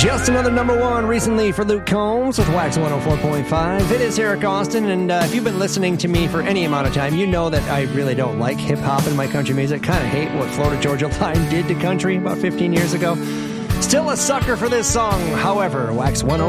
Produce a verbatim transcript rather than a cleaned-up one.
Just another number one recently for Luke Combs with Wax one oh four point five. It is Eric Austin, and uh, if you've been listening to me for any amount of time, you know that I really don't like hip-hop in my country music. Kind of hate what Florida Georgia Line did to country about fifteen years ago. Still a sucker for this song, however, Wax one oh